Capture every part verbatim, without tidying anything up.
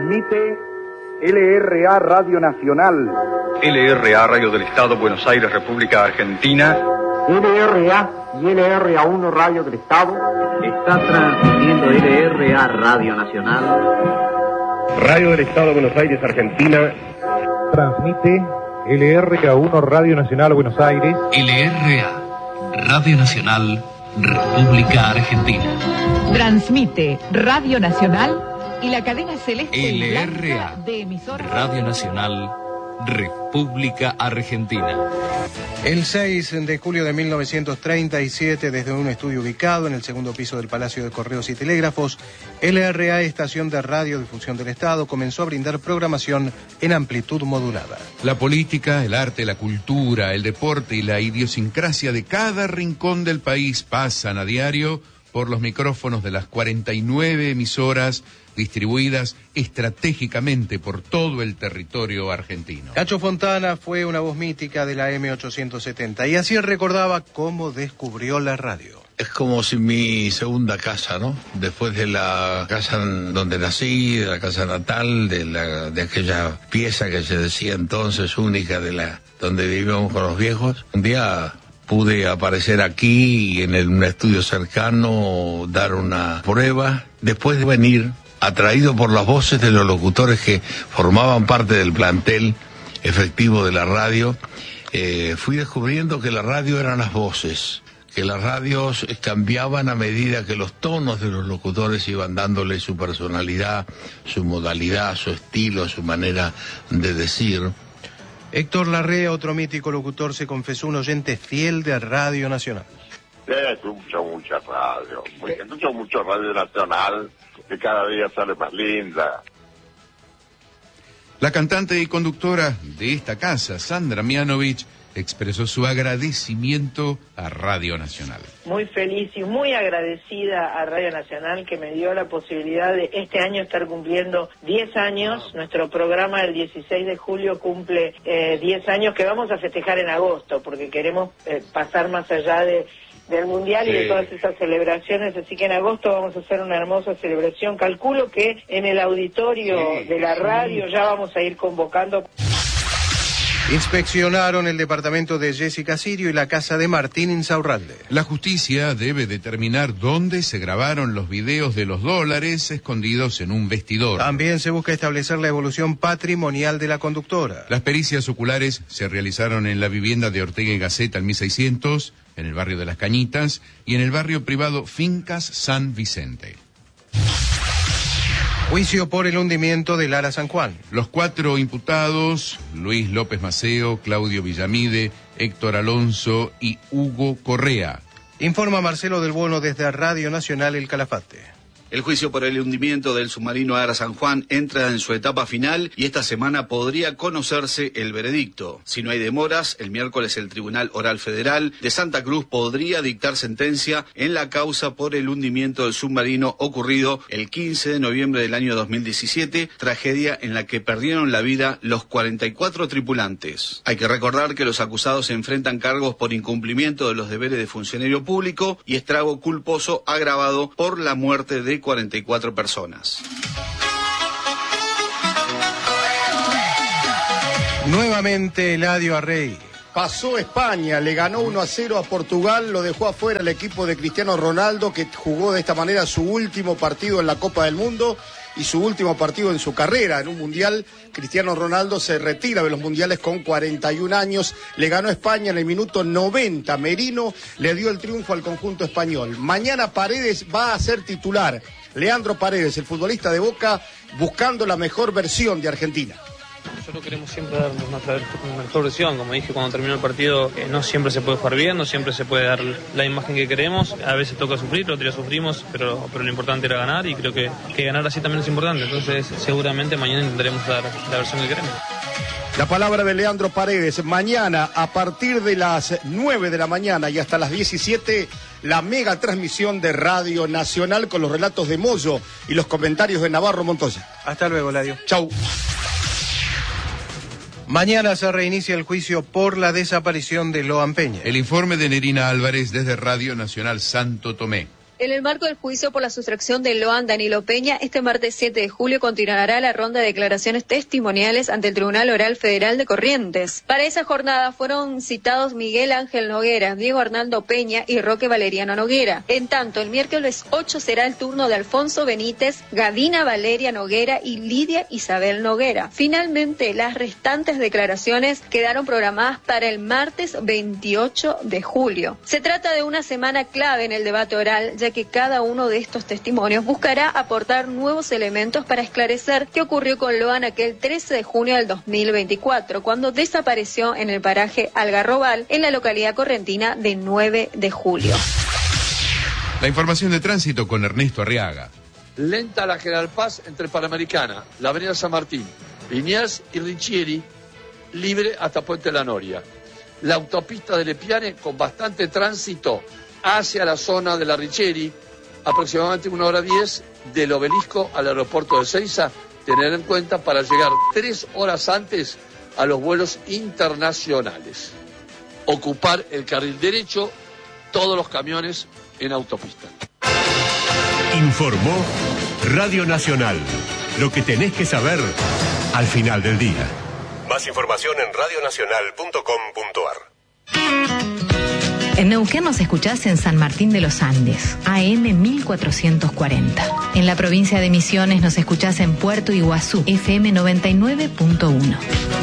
Transmite L R A Radio Nacional. L R A Radio del Estado, Buenos Aires, República Argentina. L R A y L R A uno Radio del Estado. Está transmitiendo L R A Radio Nacional. Radio del Estado, Buenos Aires, Argentina. Transmite L R A uno Radio Nacional, Buenos Aires. L R A Radio Nacional, República Argentina. Transmite Radio Nacional y la cadena celeste L R A de emisoras Radio Nacional, República Argentina. El seis de julio de mil novecientos treinta y siete, desde un estudio ubicado en el segundo piso del Palacio de Correos y Telégrafos, L R A, Estación de Radiodifusión del Estado, comenzó a brindar programación en amplitud modulada. La política, el arte, la cultura, el deporte y la idiosincrasia de cada rincón del país pasan a diario por los micrófonos de las cuarenta y nueve emisoras distribuidas estratégicamente por todo el territorio argentino. Cacho Fontana fue una voz mítica de la M ochocientos setenta y así recordaba cómo descubrió la radio. Es como si mi segunda casa, ¿no? Después de la casa donde nací, de la casa natal, de la de aquella pieza que se decía entonces única, de la donde vivíamos con los viejos, un día pude aparecer aquí en el, un estudio cercano, dar una prueba, después de venir atraído por las voces de los locutores que formaban parte del plantel efectivo de la radio, eh, fui descubriendo que la radio eran las voces, que las radios cambiaban a medida que los tonos de los locutores iban dándole su personalidad, su modalidad, su estilo, su manera de decir. Héctor Larrea, otro mítico locutor, se confesó un oyente fiel de Radio Nacional. Sí, escucho mucha radio, escucho mucho Radio Nacional, que cada día sale más linda. La cantante y conductora de esta casa, Sandra Mianovich, expresó su agradecimiento a Radio Nacional. Muy feliz y muy agradecida a Radio Nacional que me dio la posibilidad de este año estar cumpliendo diez años. Nuestro programa el dieciséis de julio cumple eh, diez años que vamos a festejar en agosto porque queremos eh, pasar más allá de del Mundial sí. y de todas esas celebraciones, así que en agosto vamos a hacer una hermosa celebración. Calculo que en el auditorio sí, de la radio sí. ya vamos a ir convocando. Inspeccionaron el departamento de Jessica Sirio y la casa de Martín Insaurralde. La justicia debe determinar dónde se grabaron los videos de los dólares escondidos en un vestidor. También se busca establecer la evolución patrimonial de la conductora. Las pericias oculares se realizaron en la vivienda de Ortega y Gasset al mil seiscientos, en el barrio de Las Cañitas y en el barrio privado Fincas San Vicente. Juicio por el hundimiento del Ara San Juan. Los cuatro imputados, Luis López Maceo, Claudio Villamide, Héctor Alonso y Hugo Correa. Informa Marcelo del Bono desde Radio Nacional El Calafate. El juicio por el hundimiento del submarino Ara San Juan entra en su etapa final y esta semana podría conocerse el veredicto. Si no hay demoras, el miércoles el Tribunal Oral Federal de Santa Cruz podría dictar sentencia en la causa por el hundimiento del submarino ocurrido el quince de noviembre del año dos mil diecisiete, tragedia en la que perdieron la vida los cuarenta y cuatro tripulantes. Hay que recordar que los acusados se enfrentan cargos por incumplimiento de los deberes de funcionario público y estrago culposo agravado por la muerte de cuarenta y cuatro personas. Nuevamente Eladio Arrey. Pasó España, le ganó uno a cero a Portugal, lo dejó afuera el equipo de Cristiano Ronaldo, que jugó de esta manera su último partido en la Copa del Mundo y su último partido en su carrera en un mundial. Cristiano Ronaldo se retira de los mundiales con cuarenta y un años, le ganó a España en el minuto noventa, Merino le dio el triunfo al conjunto español. Mañana Paredes va a ser titular, Leandro Paredes, el futbolista de Boca, buscando la mejor versión de Argentina. Nosotros queremos siempre dar nuestra mejor versión, como dije cuando terminó el partido, eh, no siempre se puede jugar bien, no siempre se puede dar la imagen que queremos, a veces toca sufrir, otro día sufrimos, pero, pero lo importante era ganar y creo que, que ganar así también es importante, entonces seguramente mañana intentaremos dar la versión que queremos. La palabra de Leandro Paredes, mañana a partir de las nueve de la mañana y hasta las diecisiete, la mega transmisión de Radio Nacional con los relatos de Moyo y los comentarios de Navarro Montoya. Hasta luego, Ladio. Chau. Mañana se reinicia el juicio por la desaparición de Loan Peña. El informe de Nerina Álvarez desde Radio Nacional Santo Tomé. En el marco del juicio por la sustracción de Loan Danilo Peña, este martes siete de julio continuará la ronda de declaraciones testimoniales ante el Tribunal Oral Federal de Corrientes. Para esa jornada fueron citados Miguel Ángel Noguera, Diego Arnaldo Peña y Roque Valeriano Noguera. En tanto, el miércoles ocho será el turno de Alfonso Benítez, Gadina Valeria Noguera y Lidia Isabel Noguera. Finalmente, las restantes declaraciones quedaron programadas para el martes veintiocho de julio. Se trata de una semana clave en el debate oral, ya que cada uno de estos testimonios buscará aportar nuevos elementos para esclarecer qué ocurrió con Loan aquel trece de junio del dos mil veinticuatro, cuando desapareció en el paraje Algarrobal, en la localidad correntina de nueve de julio. La información de tránsito con Ernesto Arriaga. Lenta la General Paz entre Panamericana, la Avenida San Martín, Liniers y Riccieri, libre hasta Puente La Noria. La autopista de Lepiane con bastante tránsito hacia la zona de la Riccieri, aproximadamente una hora diez del Obelisco al aeropuerto de Ezeiza, tener en cuenta para llegar tres horas antes a los vuelos internacionales. Ocupar el carril derecho, todos los camiones en autopista. Informó Radio Nacional, lo que tenés que saber al final del día. Más información en radio nacional punto com punto a r. En Neuquén nos escuchás en San Martín de los Andes, A M mil cuatrocientos cuarenta. En la provincia de Misiones nos escuchás en Puerto Iguazú, F M noventa y nueve punto uno.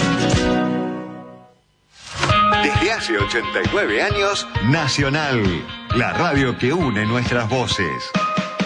Desde hace ochenta y nueve años, Nacional, la radio que une nuestras voces.